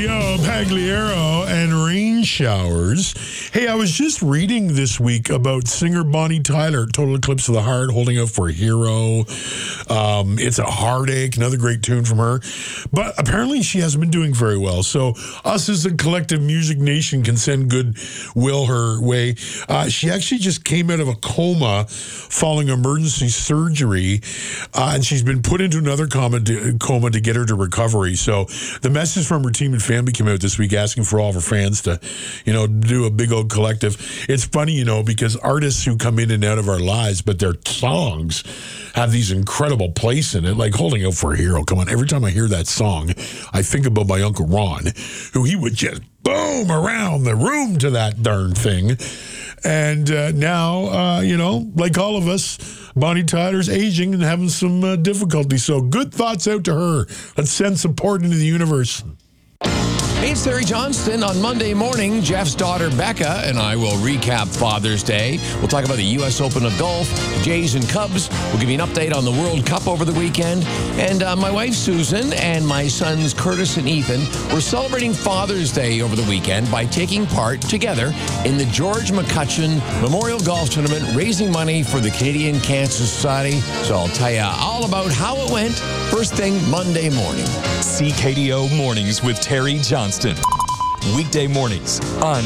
Yo, Pagliaro and rain showers. Hey, I was just reading this week about singer Bonnie Tyler, Total Eclipse of the Heart, holding out for a hero. It's a Heartache, another great tune from her. But apparently she hasn't been doing very well. So us as a collective music nation can send goodwill her way. She actually just came out of a coma following emergency surgery, and she's been put into another coma to get her to recovery. So the message from her team and family came out this week asking for all of her fans to, do a big old collective. It's funny, because artists who come in and out of our lives, but their songs have these incredible place in it, like Holding Out for a Hero. Come on, every time I hear that song, I think about my Uncle Ron, who he would just boom around the room to that darn thing. And now, like all of us, Bonnie Tyler's aging and having some difficulty. So good thoughts out to her. Let's send support into the universe. Hey, it's Terry Johnston. On Monday morning, Jeff's daughter Becca and I will recap Father's Day. We'll talk about the U.S. Open of Golf, Jays and Cubs. We'll give you an update on the World Cup over the weekend. And my wife Susan and my sons Curtis and Ethan were celebrating Father's Day over the weekend by taking part together in the George McCutcheon Memorial Golf Tournament, raising money for the Canadian Cancer Society. So I'll tell you all about how it went first thing Monday morning. CKDO Mornings with Terry Johnston. Weekday mornings on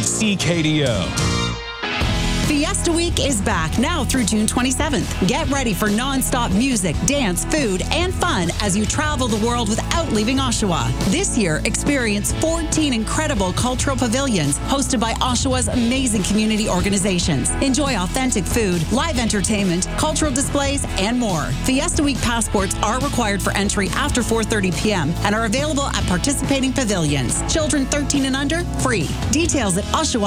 CKDO. Fiesta Week is back now through June 27th. Get ready for nonstop music, dance, food, and fun as you travel the world without leaving Oshawa. This year, experience 14 incredible cultural pavilions hosted by Oshawa's amazing community organizations. Enjoy authentic food, live entertainment, cultural displays, and more. Fiesta Week passports are required for entry after 4:30 p.m. and are available at participating pavilions. Children 13 and under, free. Details at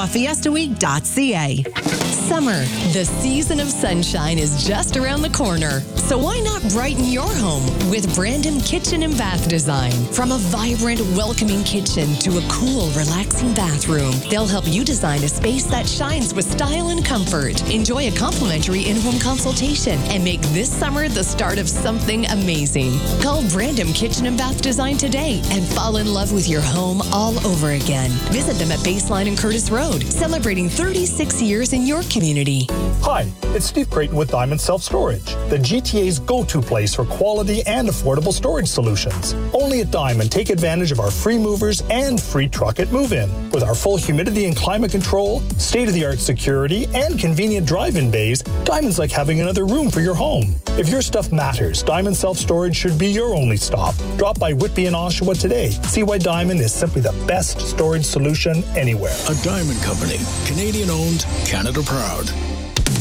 oshawafiestaweek.ca. Summer, the season of sunshine, is just around the corner. So why not brighten your home with Brandon Kitchen and Bath Design? From a vibrant, welcoming kitchen to a cool, relaxing bathroom, they'll help you design a space that shines with style and comfort. Enjoy a complimentary in-home consultation and make this summer the start of something amazing. Call Brandon Kitchen and Bath Design today and fall in love with your home all over again. Visit them at Baseline and Curtis Road, celebrating 36 years in your community. Hi, it's Steve Creighton with Diamond Self-Storage, the GTA's go-to place for quality and affordable storage solutions. Only at Diamond, take advantage of our free movers and free truck at move-in. With our full humidity and climate control, state-of-the-art security, and convenient drive-in bays, Diamond's like having another room for your home. If your stuff matters, Diamond Self-Storage should be your only stop. Drop by Whitby and Oshawa today. See why Diamond is simply the best storage solution anywhere. A Diamond Company, Canadian-owned, Canada proud.